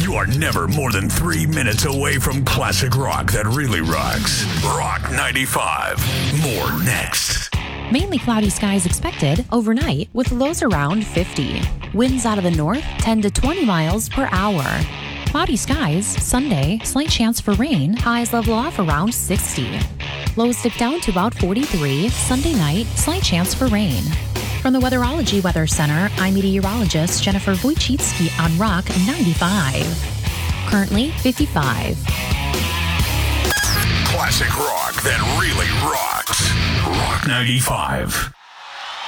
You are never more than 3 minutes away from classic rock that really rocks. Rock 95. More next. Mainly cloudy skies expected overnight with lows around 50. Winds out of the north 10 to 20 miles per hour. Cloudy skies Sunday, slight chance for rain, highs level off around 60. Lows dip down to about 43. Sunday night, slight chance for rain. From the Weatherology Weather Center, I'm meteorologist Jennifer Wojcicki on Rock 95. Currently 55. Classic rock that really rocks. Rock 95.